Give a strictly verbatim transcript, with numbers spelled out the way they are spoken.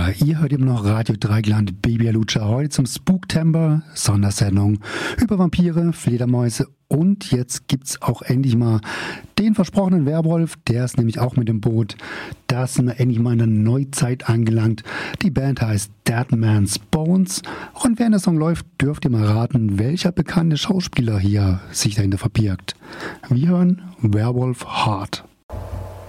Ja, ihr hört immer noch Radio Dreigland Baby Lucha heute zum Spooktember Sondersendung über Vampire, Fledermäuse und jetzt gibt's auch endlich mal den versprochenen Werwolf, der ist nämlich auch mit dem Boot. Da sind wir endlich mal in der Neuzeit angelangt. Die Band heißt Dead Man's Bones und während der Song läuft, dürft ihr mal raten, welcher bekannte Schauspieler hier sich dahinter verbirgt. Wir hören Werewolf Heart.